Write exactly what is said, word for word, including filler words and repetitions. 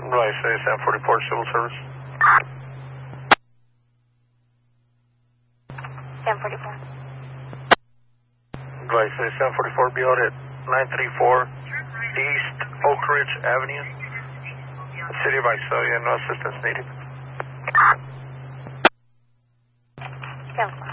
Visalia seven forty-four, civil service. seven forty-four. Visalia seven forty-four, be out at nine thirty-four East Oak Ridge Avenue, City of Visalia, no assistance needed. seven four.